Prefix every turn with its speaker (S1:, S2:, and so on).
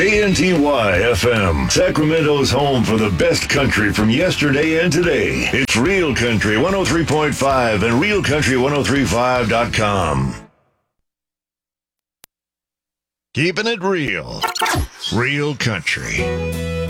S1: KNTY FM, Sacramento's home for the best country from yesterday and today. It's Real Country 103.5 and RealCountry1035.com. Keeping it real. Real Country.